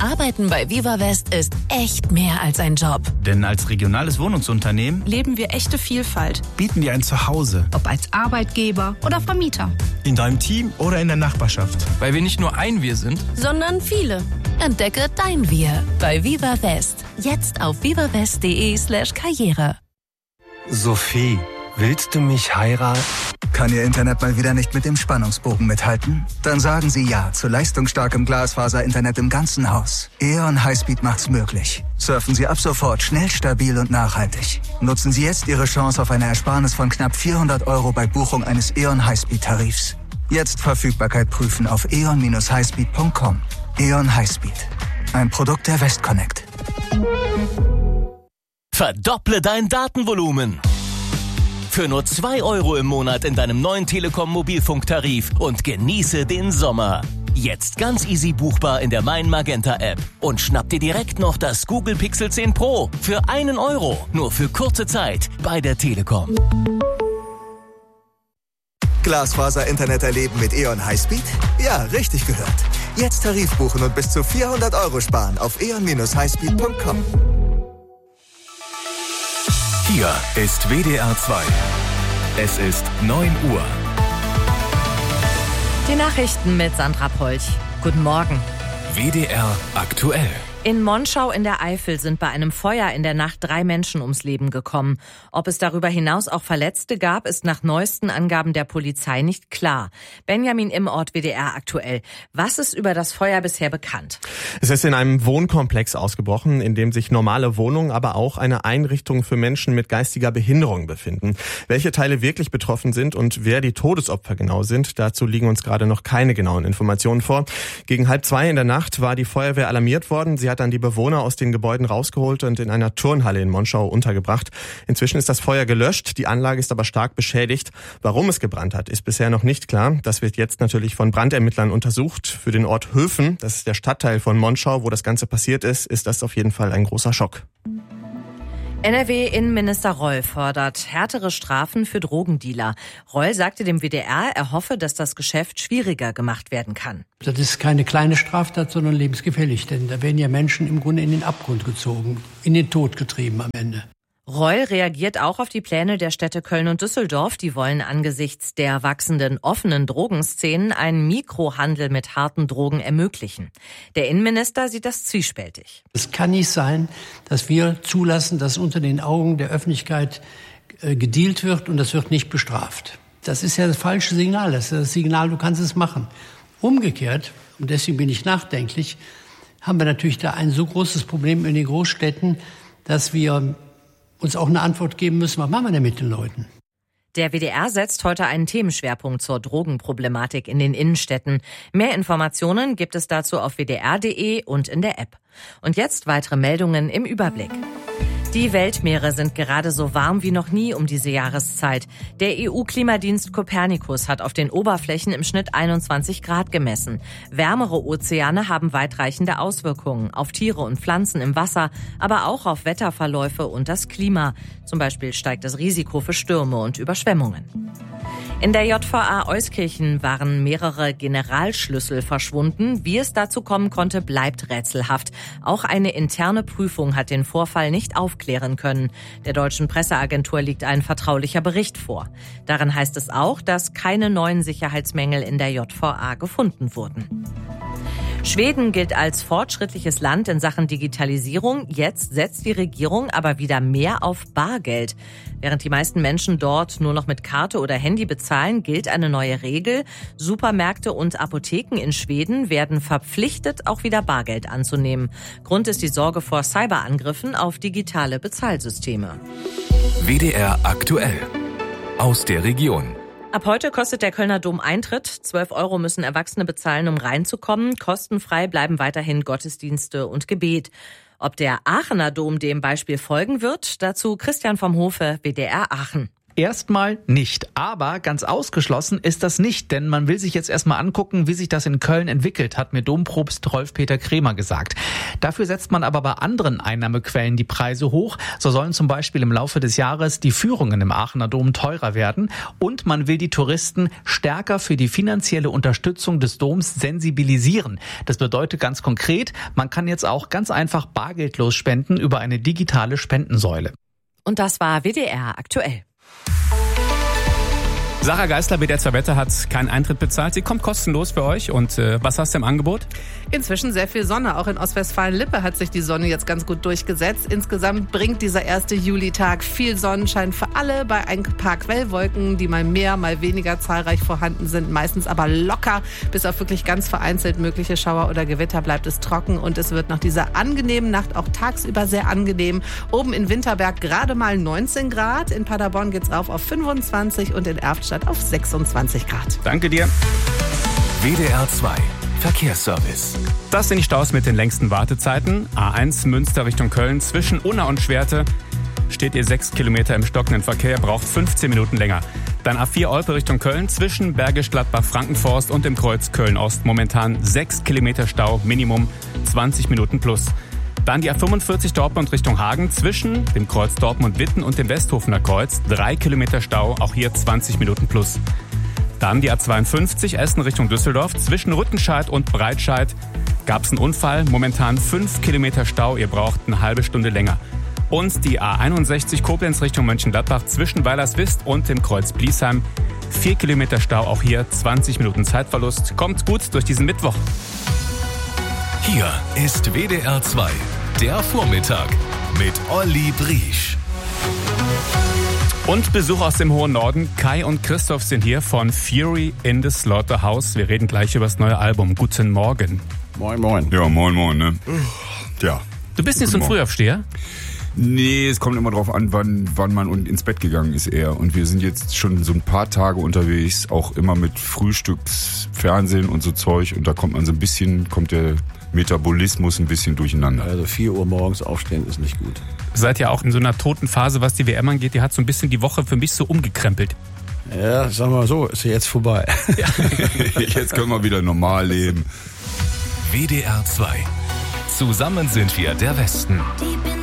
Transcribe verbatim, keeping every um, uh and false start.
Arbeiten bei Viva West ist echt mehr als ein Job. Denn als regionales Wohnungsunternehmen leben wir echte Vielfalt. Bieten dir ein Zuhause. Ob als Arbeitgeber oder Vermieter. In deinem Team oder in der Nachbarschaft. Weil wir nicht nur ein Wir sind, sondern viele. Entdecke dein Wir bei Viva West. Jetzt auf vivawest.de slash Karriere. Sophie, willst du mich heiraten? Kann Ihr Internet mal wieder nicht mit dem Spannungsbogen mithalten? Dann sagen Sie Ja zu leistungsstarkem Glasfaser-Internet im ganzen Haus. E O N Highspeed macht's möglich. Surfen Sie ab sofort schnell, stabil und nachhaltig. Nutzen Sie jetzt Ihre Chance auf eine Ersparnis von knapp vierhundert Euro bei Buchung eines E O N Highspeed-Tarifs. Jetzt Verfügbarkeit prüfen auf e o n dash highspeed punkt com. E O N Highspeed. Ein Produkt der Westconnect. Verdopple dein Datenvolumen. Für nur zwei Euro im Monat in deinem neuen Telekom-Mobilfunktarif und genieße den Sommer. Jetzt ganz easy buchbar in der Mein Magenta App. Und schnapp dir direkt noch das Google Pixel zehn Pro für einen Euro. Nur für kurze Zeit bei der Telekom. Glasfaser-Internet erleben mit E O N Highspeed? Ja, richtig gehört. Jetzt Tarif buchen und bis zu vierhundert Euro sparen auf e o n dash highspeed punkt com. Hier ist W D R zwei. Es ist neun Uhr. Die Nachrichten mit Sandra Polch. Guten Morgen. W D R aktuell. In Monschau in der Eifel sind bei einem Feuer in der Nacht drei Menschen ums Leben gekommen. Ob es darüber hinaus auch Verletzte gab, ist nach neuesten Angaben der Polizei nicht klar. Benjamin Immort, W D R aktuell. Was ist über das Feuer bisher bekannt? Es ist in einem Wohnkomplex ausgebrochen, in dem sich normale Wohnungen, aber auch eine Einrichtung für Menschen mit geistiger Behinderung befinden. Welche Teile wirklich betroffen sind und wer die Todesopfer genau sind, dazu liegen uns gerade noch keine genauen Informationen vor. Gegen halb zwei in der Nacht war die Feuerwehr alarmiert worden. Sie hat dann die Bewohner aus den Gebäuden rausgeholt und in einer Turnhalle in Monschau untergebracht. Inzwischen ist das Feuer gelöscht, die Anlage ist aber stark beschädigt. Warum es gebrannt hat, ist bisher noch nicht klar. Das wird jetzt natürlich von Brandermittlern untersucht. Für den Ort Höfen, das ist der Stadtteil von Monschau, wo das Ganze passiert ist, ist das auf jeden Fall ein großer Schock. N R W-Innenminister Reul fordert härtere Strafen für Drogendealer. Reul sagte dem W D R, er hoffe, dass das Geschäft schwieriger gemacht werden kann. Das ist keine kleine Straftat, sondern lebensgefährlich, denn da werden ja Menschen im Grunde in den Abgrund gezogen, in den Tod getrieben am Ende. Reul reagiert auch auf die Pläne der Städte Köln und Düsseldorf. Die wollen angesichts der wachsenden offenen Drogenszenen einen Mikrohandel mit harten Drogen ermöglichen. Der Innenminister sieht das zwiespältig. Es kann nicht sein, dass wir zulassen, dass unter den Augen der Öffentlichkeit äh, gedealt wird und das wird nicht bestraft. Das ist ja das falsche Signal. Das ist das Signal, du kannst es machen. Umgekehrt, und deswegen bin ich nachdenklich, haben wir natürlich da ein so großes Problem in den Großstädten, dass wir uns auch eine Antwort geben müssen, was machen wir denn mit den Leuten? Der W D R setzt heute einen Themenschwerpunkt zur Drogenproblematik in den Innenstädten. Mehr Informationen gibt es dazu auf w d r punkt d e und in der App. Und jetzt weitere Meldungen im Überblick. Die Weltmeere sind gerade so warm wie noch nie um diese Jahreszeit. Der E U-Klimadienst Copernicus hat auf den Oberflächen im Schnitt einundzwanzig Grad gemessen. Wärmere Ozeane haben weitreichende Auswirkungen auf Tiere und Pflanzen im Wasser, aber auch auf Wetterverläufe und das Klima. Zum Beispiel steigt das Risiko für Stürme und Überschwemmungen. In der J V A Euskirchen waren mehrere Generalschlüssel verschwunden. Wie es dazu kommen konnte, bleibt rätselhaft. Auch eine interne Prüfung hat den Vorfall nicht aufklären können. Der deutschen Presseagentur liegt ein vertraulicher Bericht vor. Darin heißt es auch, dass keine neuen Sicherheitsmängel in der J V A gefunden wurden. Schweden gilt als fortschrittliches Land in Sachen Digitalisierung. Jetzt setzt die Regierung aber wieder mehr auf Bargeld. Während die meisten Menschen dort nur noch mit Karte oder Handy bezahlen, gilt eine neue Regel. Supermärkte und Apotheken in Schweden werden verpflichtet, auch wieder Bargeld anzunehmen. Grund ist die Sorge vor Cyberangriffen auf digitale Bezahlsysteme. W D R aktuell. Aus der Region. Ab heute kostet der Kölner Dom Eintritt. zwölf Euro müssen Erwachsene bezahlen, um reinzukommen. Kostenfrei bleiben weiterhin Gottesdienste und Gebet. Ob der Aachener Dom dem Beispiel folgen wird, dazu Christian vom Hofe, W D R Aachen. Erstmal nicht, aber ganz ausgeschlossen ist das nicht, denn man will sich jetzt erstmal angucken, wie sich das in Köln entwickelt, hat mir Dompropst Rolf-Peter Kremer gesagt. Dafür setzt man aber bei anderen Einnahmequellen die Preise hoch. So sollen zum Beispiel im Laufe des Jahres die Führungen im Aachener Dom teurer werden und man will die Touristen stärker für die finanzielle Unterstützung des Doms sensibilisieren. Das bedeutet ganz konkret, man kann jetzt auch ganz einfach bargeldlos spenden über eine digitale Spendensäule. Und das war W D R aktuell. Sarah Geisler, W D R zwei Wetter, hat keinen Eintritt bezahlt. Sie kommt kostenlos für euch. Und äh, was hast du im Angebot? Inzwischen sehr viel Sonne. Auch in Ostwestfalen-Lippe hat sich die Sonne jetzt ganz gut durchgesetzt. Insgesamt bringt dieser erste Julitag viel Sonnenschein für alle bei ein paar Quellwolken, die mal mehr, mal weniger zahlreich vorhanden sind, meistens aber locker. Bis auf wirklich ganz vereinzelt mögliche Schauer oder Gewitter bleibt es trocken und es wird nach dieser angenehmen Nacht auch tagsüber sehr angenehm. Oben in Winterberg gerade mal neunzehn Grad, in Paderborn geht's rauf auf fünfundzwanzig und in Erftstadt auf sechsundzwanzig Grad. Danke dir. W D R zwei Verkehrsservice. Das sind die Staus mit den längsten Wartezeiten. A eins Münster Richtung Köln zwischen Unna und Schwerte steht ihr sechs Kilometer im stockenden Verkehr, braucht fünfzehn Minuten länger. Dann A vier Olpe Richtung Köln zwischen Bergisch Gladbach Frankenforst und dem Kreuz Köln-Ost momentan sechs Kilometer Stau, Minimum zwanzig Minuten plus. Dann die A fünfundvierzig Dortmund Richtung Hagen zwischen dem Kreuz Dortmund-Witten und dem Westhofener Kreuz. Drei Kilometer Stau, auch hier zwanzig Minuten plus. Dann die A zweiundfünfzig Essen Richtung Düsseldorf. Zwischen Rüttenscheid und Breitscheid gab es einen Unfall. Momentan fünf Kilometer Stau, ihr braucht eine halbe Stunde länger. Und die A einundsechzig Koblenz Richtung Mönchengladbach zwischen Weilerswist und dem Kreuz Bliesheim. Vier Kilometer Stau, auch hier zwanzig Minuten Zeitverlust. Kommt gut durch diesen Mittwoch. Hier ist W D R zwei, der Vormittag mit Olli Briesch. Und Besuch aus dem hohen Norden. Kai und Christoph sind hier von Fury in the Slaughterhouse. Wir reden gleich über das neue Album. Guten Morgen. Moin, moin. Ja, moin, moin, ne? Ja. Du bist nicht so ein Frühaufsteher? Nee, es kommt immer drauf an, wann, wann man ins Bett gegangen ist eher. Und wir sind jetzt schon so ein paar Tage unterwegs, auch immer mit Frühstücksfernsehen und so Zeug. Und da kommt man so ein bisschen, kommt der Metabolismus ein bisschen durcheinander. Also vier Uhr morgens aufstehen ist nicht gut. Seid ihr auch in so einer toten Phase, was die W M angeht? Die hat so ein bisschen die Woche für mich so umgekrempelt. Ja, sagen wir mal so, ist jetzt vorbei. Ja. Jetzt können wir wieder normal leben. W D R zwei. Zusammen sind wir der Westen.